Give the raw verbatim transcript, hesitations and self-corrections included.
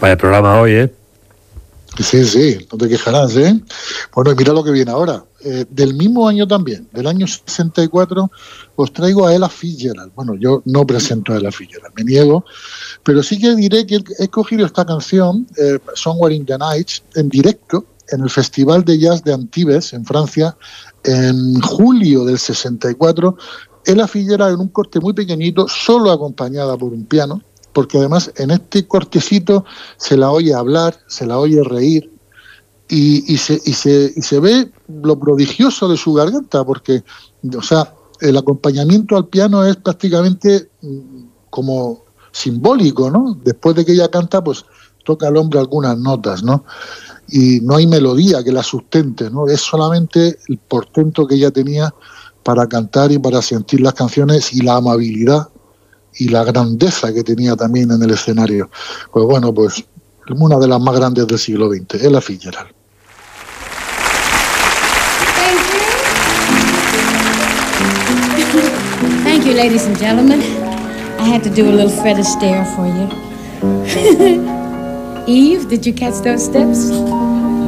Vaya programa hoy, ¿eh? Sí, sí, no te quejarás, ¿eh? Bueno, y mira lo que viene ahora. Eh, del mismo año también, del año sesenta y cuatro, os traigo a Ella Fitzgerald. Bueno, yo no presento a Ella Fitzgerald, me niego, pero sí que diré que he escogido esta canción, eh, Somewhere in the Nights, en directo, en el Festival de Jazz de Antibes, en Francia, en julio del sesenta y cuatro. Ella Fitzgerald en un corte muy pequeñito, solo acompañada por un piano, porque además en este cortecito se la oye hablar, se la oye reír, y, y, se, y, se, y se ve lo prodigioso de su garganta, porque, o sea, el acompañamiento al piano es prácticamente como simbólico, ¿no? Después de que ella canta, pues toca al hombre algunas notas, ¿no? Y no hay melodía que la sustente, ¿no? Es solamente el portento que ella tenía para cantar y para sentir las canciones, y la amabilidad y la grandeza que tenía también en el escenario. Pues bueno, pues una de las más grandes del siglo veinte, Ella Fitzgerald. Thank you, ladies and gentlemen. I had to do a little Fred Astaire for you. Eve, did you catch those steps?